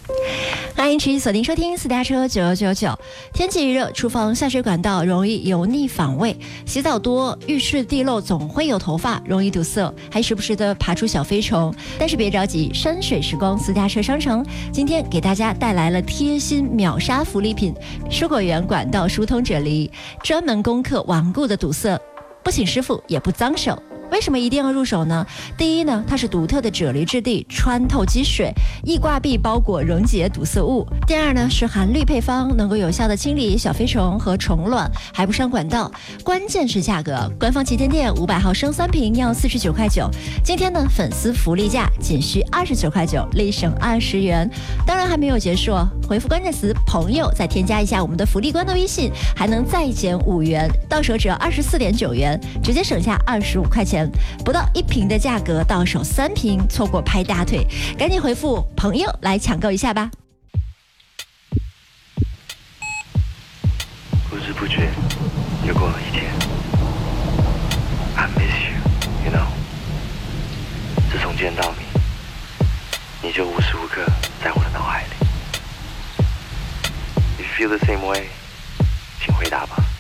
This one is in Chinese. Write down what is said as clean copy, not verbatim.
欢迎持续锁定收听私家车9999。天气一热，厨房下水管道容易油腻反胃，洗澡多，浴室地漏总会有头发，容易堵塞，还时不时的爬出小飞虫。但是别着急，山水时光私家车商城今天给大家带来了贴心秒杀福利品——蔬果园管道疏通啫喱，专门攻克顽固的堵塞，不请师傅也不脏手。为什么一定要入手呢？第一呢，它是独特的啫喱质地，穿透积水，易挂壁包裹溶解堵塞物。第二呢，是含氯配方，能够有效的清理小飞虫和虫卵，还不伤管道。关键是价格，官方旗舰店500毫升3瓶要49块9，今天呢粉丝福利价仅需29块9，立省20元。当然还没有结束哦，回复关键词朋友，再添加一下我们的福利官的微信，还能再减5元，到手只要24.9元，直接省下25块钱。不到1瓶的价格，到手3瓶，错过拍大腿。赶紧回复朋友来抢购一下吧。 不知不觉又过了一天。I miss you, you know。自从见到你，你就无时无刻在我的脑海里。If you feel the same way，请回答吧。